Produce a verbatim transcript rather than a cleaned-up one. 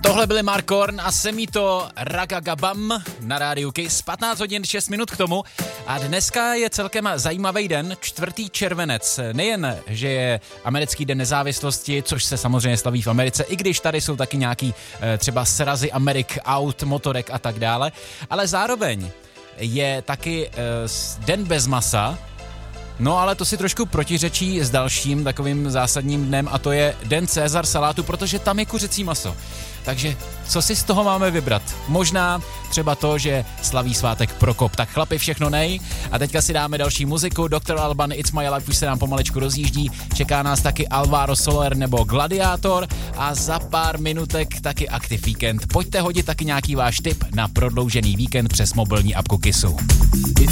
Tohle byly Mark Korn a Semito Ragagabam na rádiu Kiss. patnáct hodin šest minut k tomu a dneska je celkem zajímavý den, čtvrtý červenec. Nejen, že je americký den nezávislosti, což se samozřejmě slaví v Americe, i když tady jsou taky nějaký třeba srazy Amerik, aut, motorek a tak dále, ale zároveň je taky den bez masa. No ale to si trošku protiřečí s dalším takovým zásadním dnem a to je den Cezar salátu, protože tam je kuřecí maso. Takže co si z toho máme vybrat? Možná třeba to, že slaví svátek Prokop. Tak chlapi, všechno nej. A teďka si dáme další muziku. doktor Alban, It's My Life už se nám pomalečku rozjíždí. Čeká nás taky Alvaro Soler nebo Gladiátor a za pár minutek taky Active Weekend. Pojďte hodit taky nějaký váš tip na prodloužený víkend přes mobilní apku Kissu.